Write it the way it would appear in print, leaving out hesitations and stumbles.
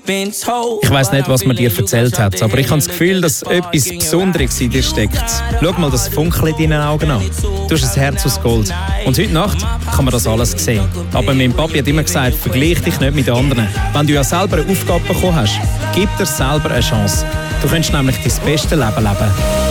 Ich weiss nicht, was man dir erzählt hat, aber ich habe das Gefühl, dass etwas Besonderes in dir steckt. Schau mal das Funkeln in deinen Augen an. Du hast ein Herz aus Gold. Und heute Nacht kann man das alles sehen. Aber mein Papi hat immer gesagt, vergleich dich nicht mit anderen. Wenn du ja selber eine Aufgabe bekommen hast, gib dir selber eine Chance. Du kannst nämlich dein bestes Leben leben.